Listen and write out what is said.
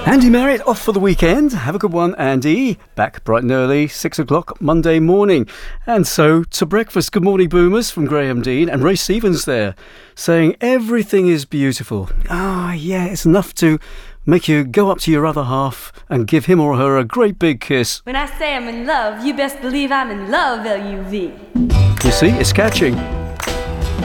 Andy Marriott off for the weekend. Have a good one, Andy. Back bright and early, 6 o'clock Monday morning. And so to breakfast. Good morning, Boomers, from Graham Dean and Ray Stevens there, saying everything is beautiful. Yeah, it's enough to make you go up to your other half and give him or her a great big kiss. When I say I'm in love, you best believe I'm in love, L-U-V. You see, it's catching.